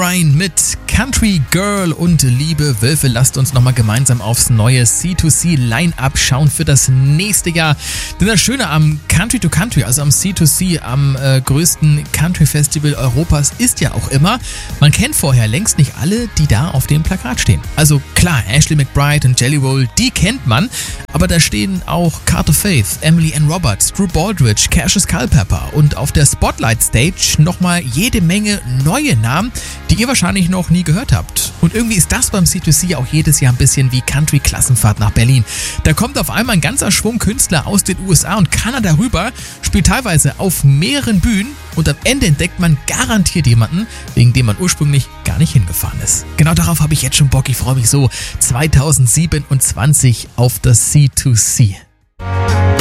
Ryan mit Country Girl. Und liebe Wölfe, lasst uns nochmal gemeinsam aufs neue C2C-Line-Up schauen für das nächste Jahr. Denn das Schöne am Country to Country, also am C2C, am größten Country-Festival Europas, ist ja auch immer, man kennt vorher längst nicht alle, die da auf dem Plakat stehen. Also klar, Ashley McBryde und Jelly Roll, die kennt man, aber da stehen auch Carter Faith, Emily Ann Roberts, Drew Baldridge, Cassius Culpepper und auf der Spotlight Stage nochmal jede Menge neue Namen, die ihr wahrscheinlich noch nie gehört habt. Und irgendwie ist das beim C2C auch jedes Jahr ein bisschen wie Country-Klassenfahrt nach Berlin. Da kommt auf einmal ein ganzer Schwung Künstler aus den USA und Kanada rüber, spielt teilweise auf mehreren Bühnen und am Ende entdeckt man garantiert jemanden, wegen dem man ursprünglich gar nicht hingefahren ist. Genau darauf habe ich jetzt schon Bock. Ich freue mich so 2027 auf das C2C.